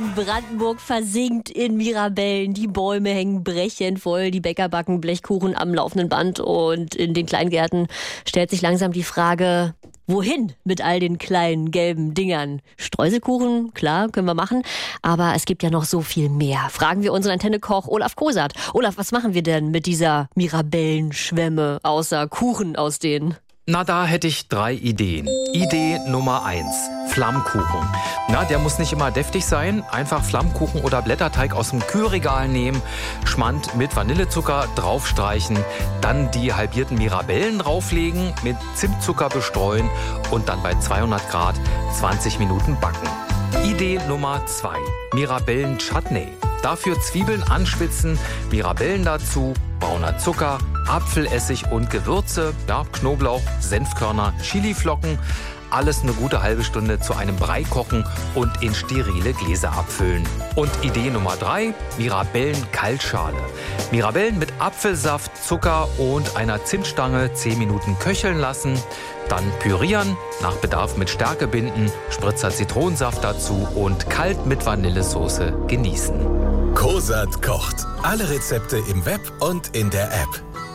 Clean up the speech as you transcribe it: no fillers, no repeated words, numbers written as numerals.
Brandenburg versinkt in Mirabellen. Die Bäume hängen brechend voll, die Bäcker backen Blechkuchen am laufenden Band. Und in den Kleingärten stellt sich langsam die Frage, wohin mit all den kleinen gelben Dingern? Streuselkuchen, klar, können wir machen. Aber es gibt ja noch so viel mehr. Fragen wir unseren Antennekoch Olaf Kosat. Olaf, was machen wir denn mit dieser Mirabellenschwemme außer Kuchen aus denen? Na, da hätte ich 3 Ideen. Idee Nummer 1, Flammkuchen. Na, der muss nicht immer deftig sein. Einfach Flammkuchen oder Blätterteig aus dem Kühlregal nehmen, Schmand mit Vanillezucker draufstreichen, dann die halbierten Mirabellen drauflegen, mit Zimtzucker bestreuen und dann bei 200 Grad 20 Minuten backen. Idee Nummer 2, Mirabellen-Chutney. Dafür Zwiebeln anschwitzen, Mirabellen dazu, brauner Zucker, Apfelessig und Gewürze, ja, Knoblauch, Senfkörner, Chiliflocken. Alles eine gute halbe Stunde zu einem Brei kochen und in sterile Gläser abfüllen. Und Idee Nummer 3, Mirabellen-Kaltschale. Mirabellen mit Apfelsaft, Zucker und einer Zimtstange 10 Minuten köcheln lassen. Dann pürieren, nach Bedarf mit Stärke binden, Spritzer Zitronensaft dazu und kalt mit Vanillesoße genießen. Kosat kocht. Alle Rezepte im Web und in der App.